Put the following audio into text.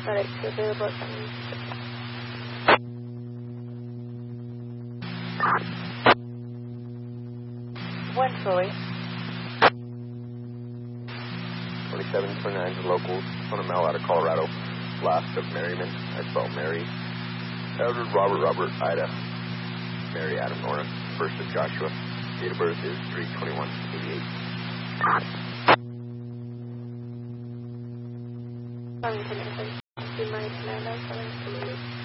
Alright, so available at 7. When fully? 2729 locals on a mile out of Colorado. Last of Merriman. I spelled Mary. Edward, Robert, Ida. Mary, Adam, Nora. First of Joshua. Date of birth is 3/21/88. 7 minutes.